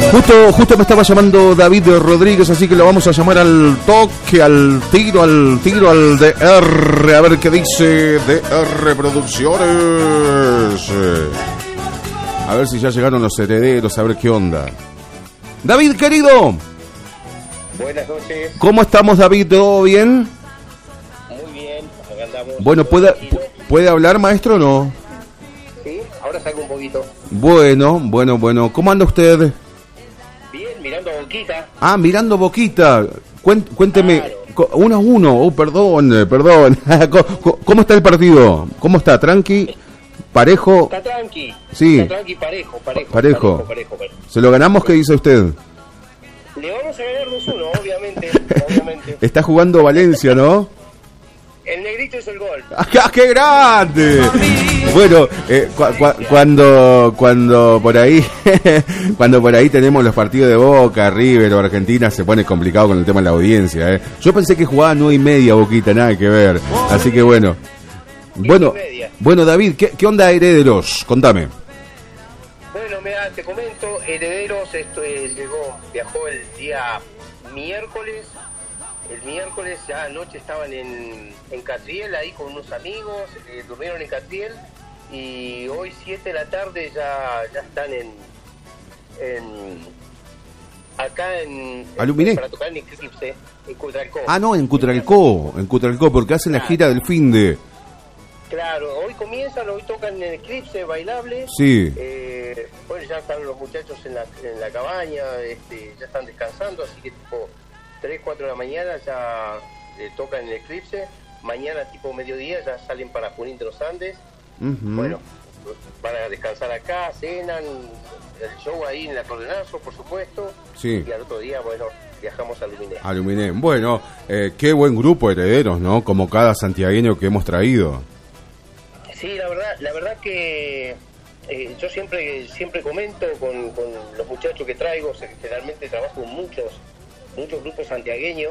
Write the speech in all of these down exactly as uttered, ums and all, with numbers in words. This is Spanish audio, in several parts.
Justo, justo me estaba llamando David Rodríguez, así que lo vamos a llamar al toque, al tiro, al tiro, al D R, a ver qué dice D R Producciones. A ver si ya llegaron los herederos, a ver qué onda. David, querido. Buenas noches. ¿Cómo estamos, David? ¿Todo bien? Muy bien, acá andamos. Bueno, ¿puede, ¿puede hablar, maestro, o no? Sí, ahora salgo un poquito. Bueno, bueno, bueno. ¿Cómo anda usted? Bien, mirando a Boquita. Ah, mirando Boquita. Cuént, cuénteme, Claro. uno a uno. Oh, perdón, perdón. ¿Cómo, ¿Cómo está el partido? ¿Cómo está? ¿Tranqui? ¿Parejo? Está tranqui. Sí. Está tranqui, parejo, parejo. Parejo. Parejo, parejo, parejo. ¿Se lo ganamos? ¿Qué dice usted? Le vamos a ganar dos uno, obviamente, obviamente. Está jugando Valencia, ¿no? El negrito es el gol. ¡Ah, qué grande! Bueno, eh, cu cu cuando cuando por ahí cuando por ahí tenemos los partidos de Boca, River o Argentina, se pone complicado con el tema de la audiencia, ¿eh? Yo pensé que jugaba nueve y media Boquita, nada que ver. Así que bueno. Bueno, bueno David, ¿qué, qué onda Herederos? Contame. Bueno, mira, te comento, Herederos esto, eh, llegó, viajó el día miércoles. El miércoles ya anoche estaban en, en Catriel, ahí con unos amigos, eh, durmieron en Catriel y hoy siete de la tarde ya, ya están en, en acá en, Aluminé. para tocar en Eclipse, en Cutralcó. Ah, no, en Cutralcó, en Cutralcó, porque hacen la gira del fin de... Claro, hoy comienzan, hoy tocan en Eclipse, bailable. Sí. Eh, bueno, ya están los muchachos en la, en la cabaña, este, ya están descansando, así que tipo tres, cuatro de la mañana ya eh, tocan en Eclipse. Mañana tipo mediodía ya salen para Junín de los Andes. Uh-huh. Bueno, van a descansar acá, cenan, el show ahí en la Coordenazo, por supuesto. Sí. Y al otro día, bueno, viajamos a Aluminé. Aluminé. Bueno, eh, qué buen grupo Herederos, ¿no? Como cada santiagueño que hemos traído. Sí, la verdad, la verdad que eh, yo siempre siempre comento con, con los muchachos que traigo, o sea, que generalmente trabajo con muchos muchos grupos santiagueños,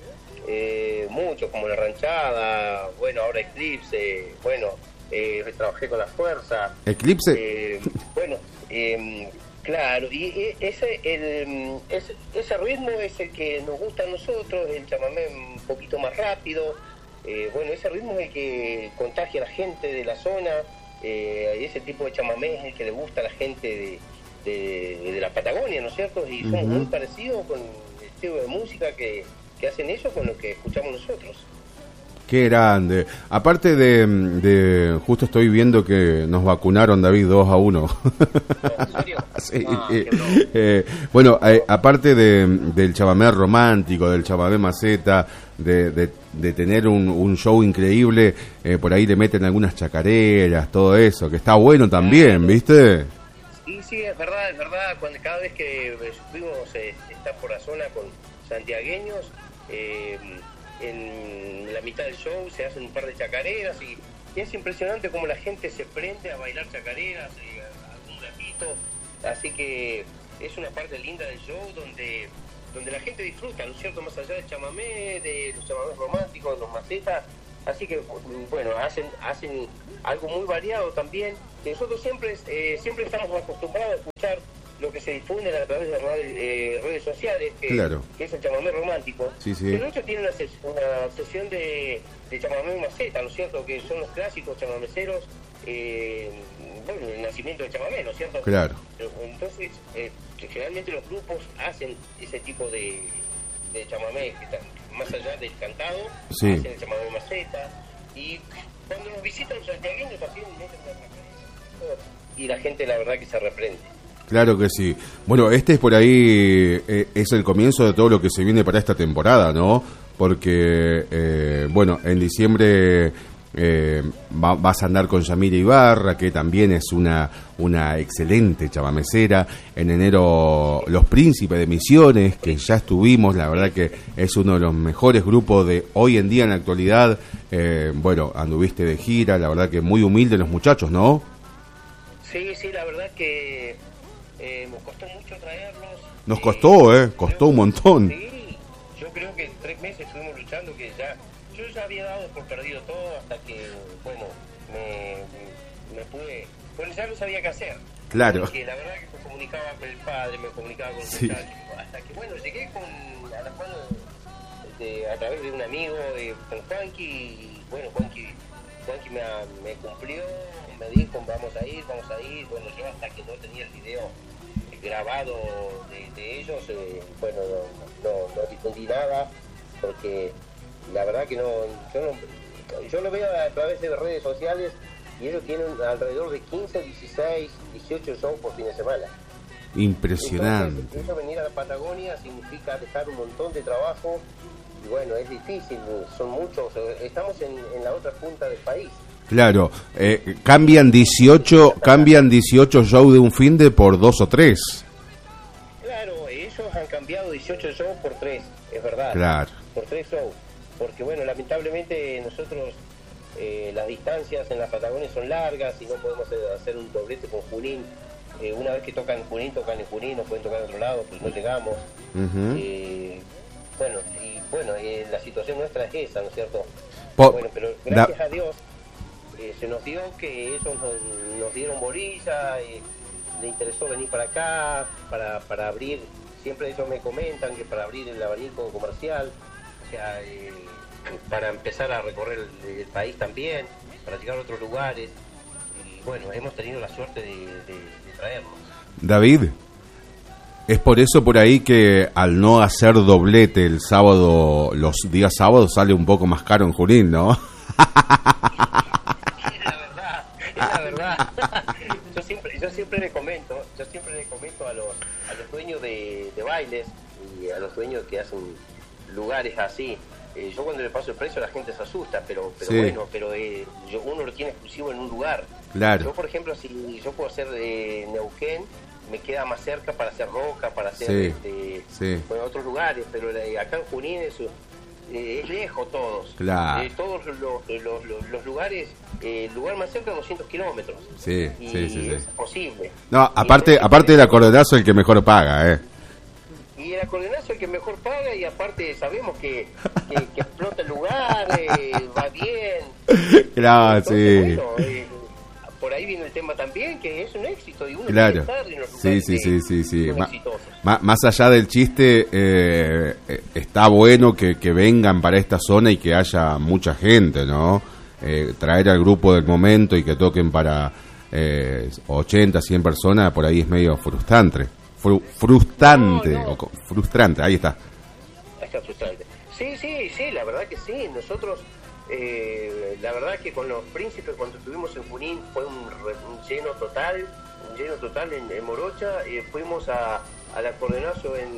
eh, muchos como La Ranchada, bueno, ahora Eclipse, bueno, eh, trabajé con La Fuerza. ¿Eclipse? Eh, bueno, eh, claro, y, y ese, el, ese, ese ritmo es el que nos gusta a nosotros, el chamamé un poquito más rápido. Eh, bueno, ese ritmo es el que contagia a la gente de la zona, eh, ese tipo de chamamé es el que le gusta a la gente de, de, de la Patagonia, ¿no es cierto? Y somos uh-huh. muy parecidos con el estilo de música que, que hacen ellos con lo que escuchamos nosotros. Qué grande. Aparte de, de justo estoy viendo que nos vacunaron, David, dos a uno. ¿En serio? Sí. Ah, eh, eh, bueno, eh, aparte de, del chamamé romántico, del chamamé maceta, de, de, de tener un, un show increíble, eh, por ahí le meten algunas chacareras, todo eso, que está bueno también, ¿viste? Sí, sí, es verdad, es verdad. Cuando cada vez que fuimos eh, estar por la zona con santiagueños, eh, en la mitad del show se hacen un par de chacareras y, y es impresionante cómo la gente se prende a bailar chacareras, eh, algún ratito, así que es una parte linda del show donde donde la gente disfruta, ¿no es cierto?, más allá del chamamé, de los chamamés románticos, los macetas, así que bueno, hacen hacen algo muy variado también. Nosotros siempre eh, siempre estamos acostumbrados a escuchar lo que se difunde a través de redes, eh, redes sociales, que, claro. que es el chamamé romántico. Sí, sí. Pero ellos tienen una, ses una sesión de, de chamamé maceta, ¿no es cierto?, que son los clásicos chamameceros, eh, bueno, el nacimiento del chamamé, ¿no es cierto? Claro. Entonces, eh, generalmente los grupos hacen ese tipo de, de chamamé, que están, más allá del cantado, sí. hacen el chamamé maceta, y cuando nos visitan los santiagueños también meten una referencia, y la gente la verdad que se reprende. Claro que sí. Bueno, este es por ahí, eh, es el comienzo de todo lo que se viene para esta temporada, ¿no? Porque, eh, bueno, en diciembre eh, va, vas a andar con Yamira Ibarra, que también es una, una excelente chamamecera. En enero, Los Príncipes de Misiones, que ya estuvimos, la verdad que es uno de los mejores grupos de hoy en día en la actualidad. Eh, bueno, anduviste de gira, la verdad que muy humilde los muchachos, ¿no? Sí, sí, la verdad que eh, nos costó mucho traerlos. Nos costó, ¿eh? Costó un montón. Sí, yo creo que tres meses estuvimos luchando, que ya yo ya había dado por perdido todo hasta que, bueno, me, me pude, bueno, ya no sabía qué hacer. Claro. Que la verdad que me comunicaba con el padre, me comunicaba con el Sí. muchacho. Hasta que, bueno, llegué con, a la mano de, a través de un amigo, de, con Juanqui, y bueno, Juanqui, Juanqui me, me cumplió, me dijo, vamos a ir, vamos a ir. Bueno, yo hasta que no tenía el video grabado de, de ellos, eh, bueno, no, no, no difundí nada, porque la verdad que no yo, no, yo lo veo a través de redes sociales y ellos tienen alrededor de quince, dieciséis, dieciocho shows por fin de semana. Impresionante. Entonces, eso venir a la Patagonia significa dejar un montón de trabajo y bueno, es difícil, son muchos, estamos en, en la otra punta del país. Claro, eh, cambian dieciocho, cambian dieciocho shows de un fin de por dos o tres. Claro, ellos han cambiado dieciocho shows por tres, es verdad. Claro. Por tres shows. Porque bueno, lamentablemente nosotros eh, las distancias en la Patagonia son largas y no podemos hacer un doblete con Junín. Eh, una vez que tocan en Junín, tocan en Junín, no pueden tocar en otro lado, pues no llegamos. Uh-huh. eh, bueno, y bueno, eh, la situación nuestra es esa, ¿no es cierto? Po- bueno, pero gracias da- a Dios eh, se nos dio que ellos nos, nos dieron bolilla, eh, le interesó venir para acá, para, para abrir, siempre ellos me comentan que para abrir el abanico comercial, o sea, eh, para empezar a recorrer el, el país también, para llegar a otros lugares, y bueno, hemos tenido la suerte de, de, de traerlos. David, es por eso por ahí que al no hacer doblete el sábado, los días sábados sale un poco más caro en Junín, ¿no? Es la verdad, es la verdad. Yo siempre, yo siempre le comento, yo siempre le comento a los, a los dueños de, de bailes y a los dueños que hacen lugares así. Eh, yo cuando le paso el precio la gente se asusta, pero, pero Sí. bueno, pero eh, yo, uno lo tiene exclusivo en un lugar. Claro. Yo, por ejemplo, si yo puedo hacer de Neuquén, me queda más cerca para hacer Roca, para hacer Sí, este, sí. bueno, otros lugares, pero eh, acá en Junín es, eh, es lejos todos. Claro. Eh, todos los, los, los, los lugares, eh, el lugar más cerca de doscientos kilómetros. Sí, y sí, sí, sí. es posible. No, aparte, aparte del acordeonazo el que mejor paga, ¿eh? Y el acordeonazo es el que mejor paga y aparte sabemos que, que, que explota el lugar, eh, va bien. Claro, Entonces, sí. bueno, eh, por ahí viene el tema también, que es un éxito y uno Claro. quiere estar en los Sí, lugares sí, que sí, sí, sí. son Ma- exitosos. ma- más allá del chiste, eh, eh, está bueno que, que vengan para esta zona y que haya mucha gente, ¿no? Eh, traer al grupo del momento y que toquen para eh, ochenta, cien personas, por ahí es medio frustrante. Fru- frustrante, No, no. o co- frustrante, ahí está. Está frustrante. Sí, sí, sí, la verdad que sí. Nosotros, eh, la verdad que con los príncipes, cuando estuvimos en Junín, fue un, re- un lleno total, un lleno total en, en Morocha. Eh, fuimos a, al acordeonazo en...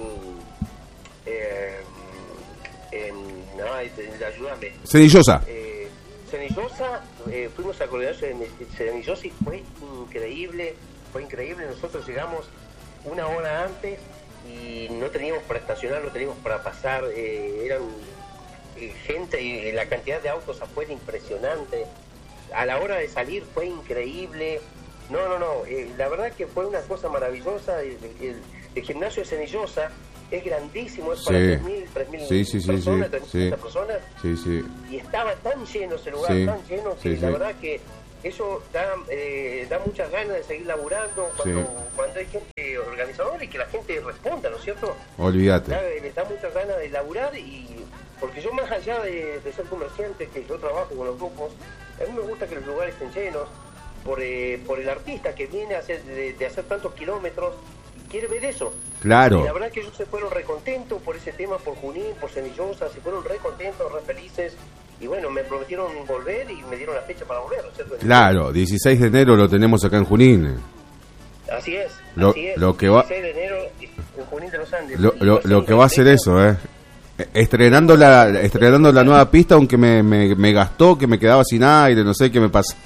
Eh, en ay, te- ayúdame. Cenillosa. Eh, Cenillosa, eh, fuimos a acordeonazo en Cenillosa y fue increíble, fue increíble. Nosotros llegamos una hora antes y no teníamos para estacionar, no teníamos para pasar, eh, eran eh, gente y la cantidad de autos afuera impresionante. A la hora de salir fue increíble. No, no, no, eh, la verdad que fue una cosa maravillosa. El, el- el gimnasio de Cenillosa es grandísimo, es para Sí. tres mil, tres mil Sí, sí, sí, personas, sí, tres mil sí. personas. Sí, sí. Y estaba tan lleno ese lugar, Sí, tan lleno, que sí, la sí. verdad que eso da, eh, da muchas ganas de seguir laburando cuando, Sí. cuando hay gente organizadora y que la gente responda, ¿no es cierto? Olvídate. Da- les da muchas ganas de laburar y porque yo más allá de, de ser comerciante, que yo trabajo con los grupos, a mí me gusta que los lugares estén llenos por, eh, por el artista que viene a hacer, de, de hacer tantos kilómetros y quiere ver eso. Claro. Y la verdad que ellos se fueron recontentos por ese tema, por Junín, por Cenillosa, se fueron recontentos, re felices. Y bueno, me prometieron volver y me dieron la fecha para volver, ¿no es cierto? Claro, dieciséis de enero lo tenemos acá en Junín. Así es, Lo- así es. lo que va- dieciséis de enero en Junín de los Andes. Lo, Y lo, va a ser lo un que va a hacer festejo. eso, ¿eh? Estrenando la, estrenando la nueva pista, aunque me, me, me gastó, que me quedaba sin aire, no sé qué me pasa.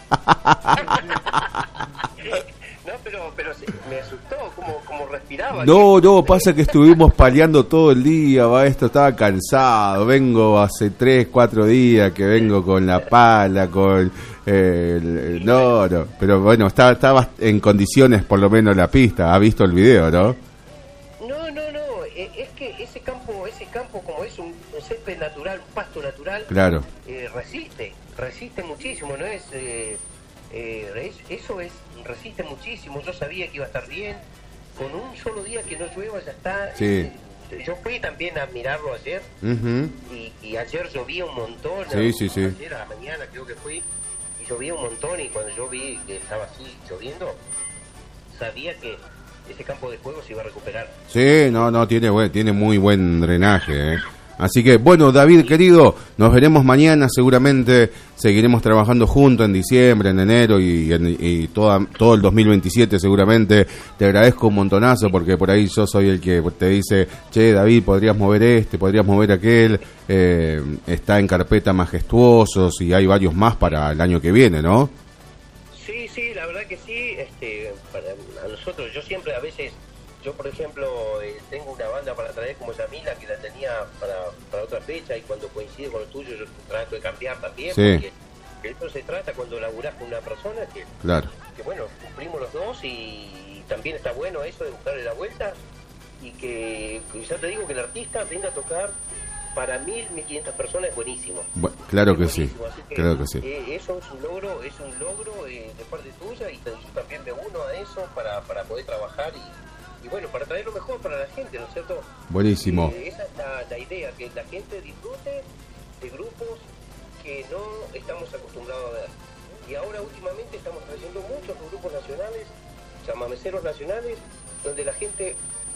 No, pero, pero se- me asustó como, como respiraba. No, no, pasa que estuvimos paleando todo el día, va, esto estaba cansado, vengo hace tres, cuatro días que vengo con la pala, con... eh, el- no, no, pero bueno, estaba, estaba en condiciones por lo menos la pista, ha visto el video, ¿no? No, no, no, eh, es que ese campo, ese campo como es un, un césped natural, un pasto natural, Claro, eh, resiste, resiste muchísimo, no es, eh, Eh, es, eso es resiste muchísimo. Yo sabía que iba a estar bien. Con un solo día que no llueva ya está. Sí. Eh, yo fui también a mirarlo ayer. Uh-huh. y, y ayer llovía un montón. Sí, sí, sí. Ayer a la mañana creo que fui y llovía un montón, y cuando yo vi que estaba así lloviendo, sabía que ese campo de juego se iba a recuperar. Sí, no, no, tiene buen, tiene muy buen drenaje, ¿eh? Así que, bueno, David, querido, nos veremos mañana, seguramente seguiremos trabajando juntos en diciembre, en enero y, en, y toda, todo el dos mil veintisiete seguramente. Te agradezco un montonazo porque por ahí yo soy el que te dice, che, David, podrías mover este, podrías mover aquel, eh, está en carpeta Majestuosos y hay varios más para el año que viene, ¿no? Sí, sí, la verdad que sí. Este, para a nosotros, yo siempre a veces... Yo, por ejemplo, eh, tengo una banda para traer como Yamila, que la tenía para, para otra fecha, y cuando coincide con lo tuyo yo trato de cambiar también, sí. Porque de eso se trata cuando laburás con una persona que, claro. que, bueno, cumplimos los dos, y también está bueno eso de buscarle la vuelta, y que, que ya te digo, que el artista venga a tocar para mil, mil quinientas personas es buenísimo. Bueno, claro es que buenísimo. sí, Así que, claro que sí. Eh, eso es un logro, es un logro eh, de parte tuya, y yo también me uno a eso para, para poder trabajar y Y bueno, para traer lo mejor para la gente, ¿no es cierto? Buenísimo. Eh, esa es la, la idea, que la gente disfrute de grupos que no estamos acostumbrados a ver. Y ahora últimamente estamos trayendo muchos grupos nacionales, chamameceros nacionales, donde la gente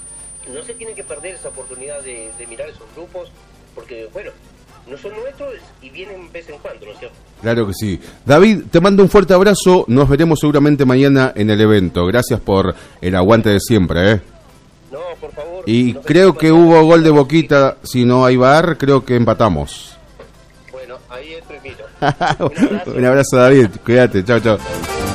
no se tiene que perder esa oportunidad de, de mirar esos grupos, porque, bueno, no son nuestros y vienen de vez en cuando, ¿no es cierto? Claro que sí. David, te mando un fuerte abrazo. Nos veremos seguramente mañana en el evento. Gracias por el aguante de siempre, ¿eh? No, por favor. Y no creo que hubo gol de Boquita. Si no hay V A R, creo que empatamos. Bueno, ahí entro y miro. Un abrazo, un abrazo, David. Cuídate. Chao, chao.